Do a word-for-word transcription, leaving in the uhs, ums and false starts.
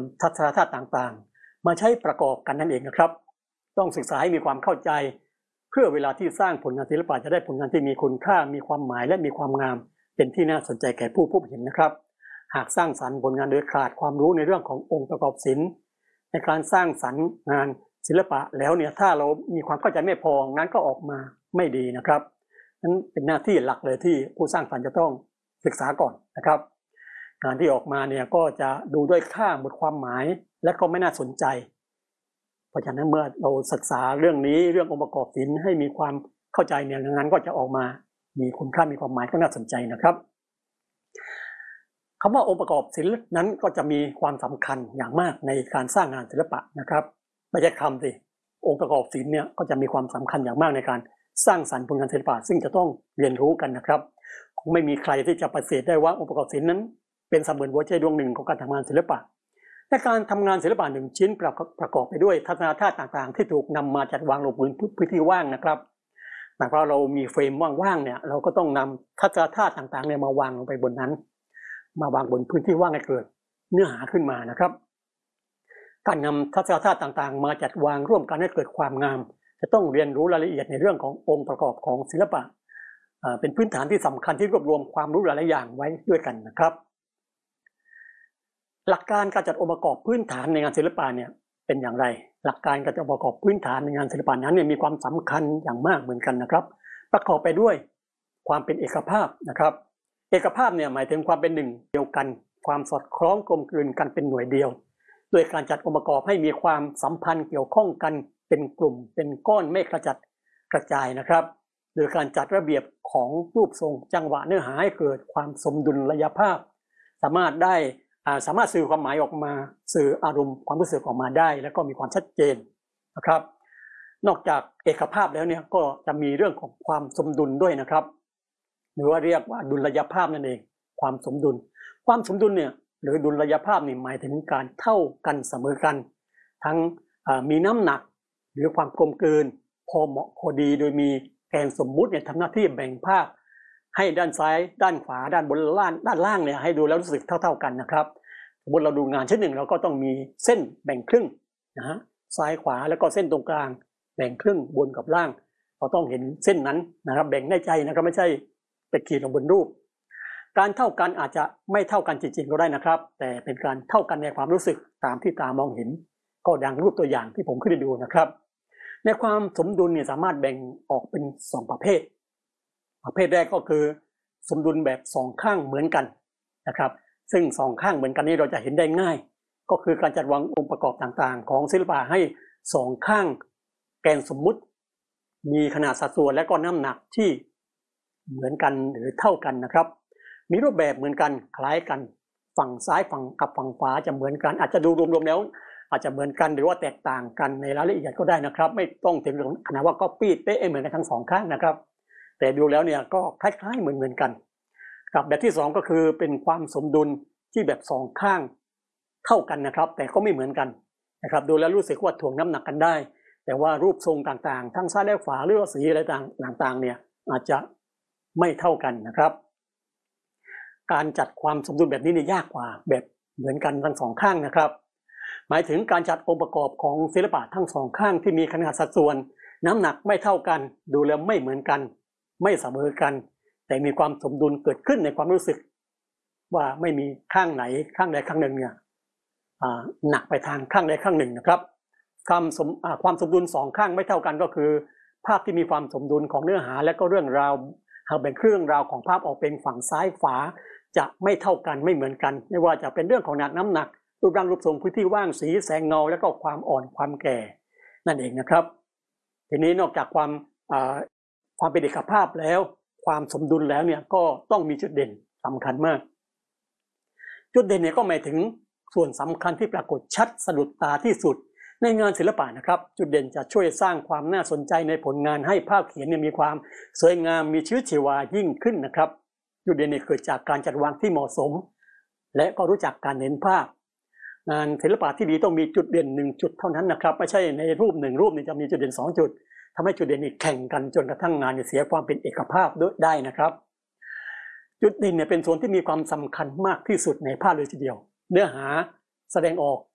ำทัศนธาตุต่างๆมาใช้ประกอบกันนั่นเองนะครับต้องศึกษาให้มีความเข้าใจเพื่อเวลาที่สร้างผลงานศิลปะจะได้ผลงานที่มีคุณค่ามีความหมายและมีความงามเป็นที่น่าสนใจแก่ผู้พบเห็นนะครับหากสร้างสรรค์ผลงานโดยขาดความรู้ในเรื่องขององค์ประกอบศิลป์ในการสร้างสรรค์งานศิลปะแล้วเนี่ยถ้าเรามีความเข้าใจไม่พอนั้นก็ออกมาไม่ดีนะครับนั้นเป็นหน้าที่หลักเลยที่ผู้สร้างสรรค์จะต้องศึกษาก่อนนะครับงานที่ออกมาเนี่ยก็จะดูด้วยค่าหมดความหมายและก็ไม่น่าสนใจเพราะฉะนั้นเมื่อเราศึกษาเรื่องนี้เรื่ององค์ประกอบศิลป์ให้มีความเข้าใจเนี่ยงานก็จะออกมามีคุณค่ามีความหมายก็น่าสนใจนะครับคำว่าองค์ประกอบศิลป์นั้นก็จะมีความสำคัญอย่างมากในการสร้างงานศิลปะนะครับไม่ใช่คำสิองค์ประกอบศิลป์เนี่ยก็จะมีความสำคัญอย่างมากในการสร้างสรรค์ผลงานศิลปะซึ่งจะต้องเรียนรู้กันนะครับคงไม่มีใครที่จะปฏิเสธได้ว่าองค์ประกอบศิลป์นั้นเป็นเสมือนหัวใจดวงหนึ่งของการทำงานศิลปะและการทำงานศิลปะหนึ่งชิ้นประกอบไปด้วยทัศนธาตุต่างๆที่ถูกนำมาจัดวางลงบนพื้นที่ว่างนะครับหากว่าเรามีเฟรมว่างๆเนี่ยเราก็ต้องนำทัศนธาตุต่างๆเนี่ยมาวางลงไปบนนั้นมาวางบนพื้นที่ว่างให้เกิดเนื้อหาขึ้นมานะครับการนำทัศนธาตุต่างๆมาจัดวางร่วมกันให้เกิดความงามจะต้องเรียนรู้รายละเอียดในเรื่องขององค์ประกอบของศิลปะเป็นพื้นฐานที่สำคัญที่รวบรวมความรู้หลายๆอย่างไว้ด้วยกันนะครับหลักการการจัดองค์ประกอบพื้นฐานในงานศิลปะเนี่ยเป็นอย่างไรหลักการการจัดองค์ประกอบพื้นฐานในงานศิลปะนั้นเนี่ยมีความสำคัญอย่างมากเหมือนกันนะครับประกอบไปด้วยความเป็นเอกภาพนะครับเอกภาพเนี่ยหมายถึงความเป็นหนึ่งเดียวกันความสอดคล้องกลมกลืนกันเป็นหน่วยเดียวโดยการจัดองค์ประกอบให้มีความสัมพันธ์เกี่ยวข้องกันเป็นกลุ่มเป็นก้อนไม่กระจัดกระจายนะครับโดยการจัดระเบียบของรูปทรงจังหวะเนื้อหาให้เกิดความสมดุลระยะภาพสามารถได้สามารถสื่อความหมายออกมาสื่ออารมณ์ความรู้สึกออกมาได้แล้วก็มีความชัดเจนนะครับนอกจากเอกภาพแล้วเนี่ยก็จะมีเรื่องของความสมดุลด้วยนะครับหรือว่าเรียกว่าดุลยภาพนั่นเองความสมดุลความสมดุลเนี่ยหรือดุลยภาพนี่หมายถึงการเท่ากันเสมอกันทั้งมีน้ำหนักหรือความกลมกลืนพอเหมาะพอดีโดยมีแกนสมมุติเนี่ยทำหน้าที่แบ่งภาพให้ด้านซ้ายด้านขวาด้านบนล่างด้านล่างเนี่ยให้ดูแล้วรู้สึกเท่าๆกันนะครับสมมติเราดูงานชิ้นหนึ่งเราก็ต้องมีเส้นแบ่งครึ่งนะฮะซ้ายขวาแล้วก็เส้นตรงกลางแบ่งครึ่งบนกับล่างเราต้องเห็นเส้นนั้นนะครับแบ่งในใจนะครับไม่ใช่ไปขีดลงบนรูปการเท่ากันอาจจะไม่เท่ากันจริงๆก็ได้นะครับแต่เป็นการเท่ากันในความรู้สึกตามที่ตามองเห็นก็ดังรูปตัวอย่างที่ผมขึ้นให้ดูนะครับในความสมดุลเนี่ยสามารถแบ่งออกเป็นสองประเภทประเภทแรกก็คือสมดุลแบบสองข้างเหมือนกันนะครับซึ่งสองข้างเหมือนกันนี้เราจะเห็นได้ง่ายก็คือการจัดวางองค์ประกอบต่างๆของศิลปะให้สองข้างแกนสมมุติมีขนาดสัดส่วนและก็น้ำหนักที่เหมือนกันหรือเท่ากันนะครับมีรูปแบบเหมือนกันคล้ายกันฝั่งซ้ายฝั่งกับฝั่งขวาจะเหมือนกันอาจจะดูรวมๆแล้วอาจจะเหมือนกันหรือว่าแตกต่างกันในรายละเอียดก็ได้นะครับไม่ต้องถึงขนาดว่าก็ปีดเป๊ะเหมือนกันทั้งสองข้างนะครับแต่ดูแล้วเนี่ยก็คล้ายๆเหมือนๆกันกับแบบที่สองก็คือเป็นความสมดุลที่แบบสองข้างเท่ากันนะครับแต่ก็ไม่เหมือนกันนะครับดูแล้วรู้สึกว่าถ่วงน้ำหนักกันได้แต่ว่ารูปทรงต่างๆทั้งซ้ายและขวาหรือว่าสีอะไรต่างๆเนี่ยอาจจะไม่เท่ากันนะครับการจัดความสมดุลแบบนี้เนี่ยยากกว่าแบบเหมือนกันทั้งสองข้างนะครับหมายถึงการจัดองค์ประกอบของศิลปะทั้งสองข้างที่มีขนาดสัดส่วนน้ำหนักไม่เท่ากันดูแล้วไม่เหมือนกันไม่เสมอกันแต่มีความสมดุลเกิดขึ้นในความรู้สึกว่าไม่มีข้างไหนข้างใดข้างหนึ่งเนี่ยหนักไปทางข้างใดข้างหนึ่งนะครับความสมความสมดุลสองข้างไม่เท่ากันก็คือภาพที่มีความสมดุลของเนื้อหาและก็เรื่องราวหากแบ่งเรื่องราวของภาพออกเป็นฝั่งซ้ายขวาจะไม่เท่ากันไม่เหมือนกันไม่ว่าจะเป็นเรื่องของหนักน้ำหนักรูปร่างรูปทรงพื้นที่ว่างสีแสงเงาและก็ความอ่อนความแก่นั่นเองนะครับทีนี้นอกจากความความเป็นเอกภาพแล้วความสมดุลแล้วเนี่ยก็ต้องมีจุดเด่นสำคัญมากจุดเด่นเนี่ยก็หมายถึงส่วนสำคัญที่ปรากฏชัดสะดุดตาที่สุดในงานศิลปะนะครับจุดเด่นจะช่วยสร้างความน่าสนใจในผลงานให้ภาพเขียนเนี่ยมีความสวยงามมีชีวิตชีวายิ่งขึ้นนะครับจุดเด่นเนี่ยเกิดจากการจัดวางที่เหมาะสมและก็รู้จักการเน้นภาพงานศิลปะที่ดีต้องมีจุดเด่นหนึ่งจุดเท่านั้นนะครับไม่ใช่ในรูปหนึ่งรูปนี่จะมีจุดเด่นสองจุดทำให้จุดเด่นนี่แข่งกันจนกระทั่งงานเสียความเป็นเอกภาพด้วยได้นะครับจุดเด่นเนี่ยเป็นส่วนที่มีความสำคัญมากที่สุดในภาพเลยทีเดียวเนื้อหาแสดงออก